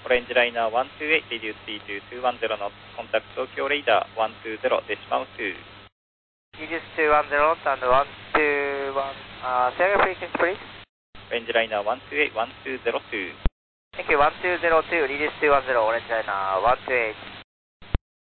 Orange Liner 128, reduce C2 210 knots, contact Tokyo Radar 120, decimal 2. Reduce 210 knots and 121, serial frequency please. Orange Liner 128, 1202. Thank you, 1202, reduce 210, Orange Liner 128.